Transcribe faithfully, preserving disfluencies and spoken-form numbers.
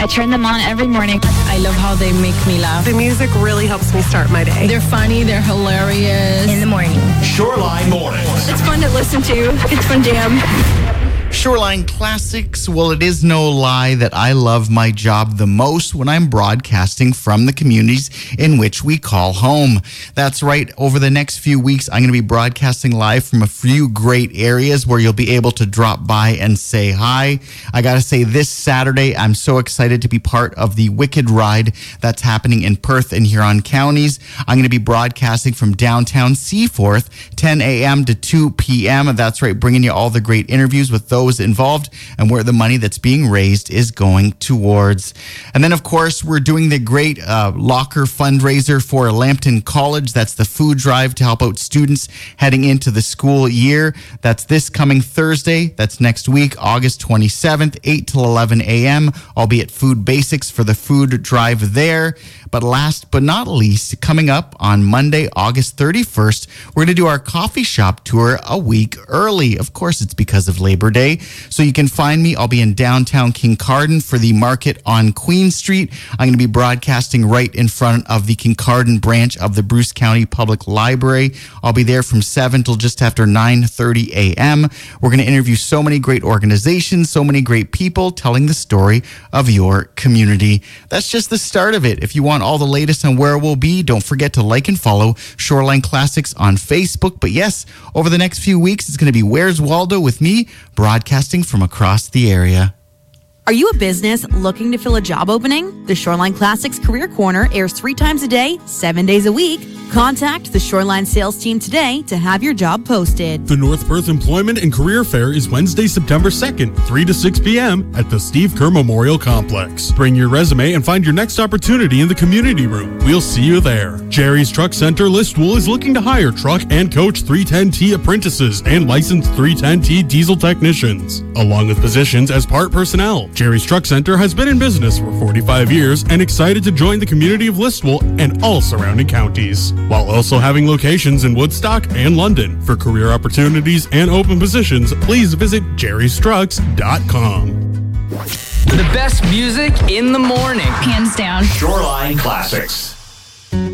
I turn them on every morning. I love how they make me laugh. The music really helps me start my day. They're funny, they're hilarious. In the morning. Shoreline Mornings. It's fun to listen to. It's fun jam. Shoreline Classics. Well, it is no lie that I love my job the most when I'm broadcasting from the communities in which we call home. That's right. Over the next few weeks, I'm going to be broadcasting live from a few great areas where you'll be able to drop by and say hi. I got to say, this Saturday, I'm so excited to be part of the Wicked Ride that's happening in Perth and Huron counties. I'm going to be broadcasting from downtown Seaforth, ten a.m. to two p.m. That's right, bringing you all the great interviews with those involved and where the money that's being raised is going towards. And then, of course, we're doing the great uh, locker fundraiser for Lambton College. That's the food drive to help out students heading into the school year. That's this coming Thursday. That's next week, August twenty-seventh, eight till eleven a.m. I'll be at Food Basics for the food drive there. But last but not least, coming up on Monday, August thirty-first, we're going to do our coffee shop tour a week early. Of course, it's because of Labor Day. So you can find me. I'll be in downtown Kincardine for the market on Queen Street. I'm going to be broadcasting right in front of the Kincardine branch of the Bruce County Public Library. I'll be there from seven till just after nine thirty a.m. We're going to interview so many great organizations, so many great people telling the story of your community. That's just the start of it. If you want all the latest on where we'll be, don't forget to like and follow Shoreline Classics on Facebook. But yes, over the next few weeks, it's going to be Where's Waldo with me, broadcasting from across the area. Are you a business looking to fill a job opening? The Shoreline Classics Career Corner airs three times a day, seven days a week. Contact the Shoreline sales team today to have your job posted. The North Perth Employment and Career Fair is Wednesday, September second, three to six p.m. at the Steve Kerr Memorial Complex. Bring your resume and find your next opportunity in the community room. We'll see you there. Jerry's Truck Center Listwool is looking to hire truck and coach three ten T apprentices and licensed three ten T diesel technicians, along with positions as part personnel. Jerry's Truck Center has been in business for forty-five years and excited to join the community of Listwool and all surrounding counties, while also having locations in Woodstock and London. For career opportunities and open positions, please visit jerrys trucks dot com. The best music in the morning. Hands down. Shoreline Classics.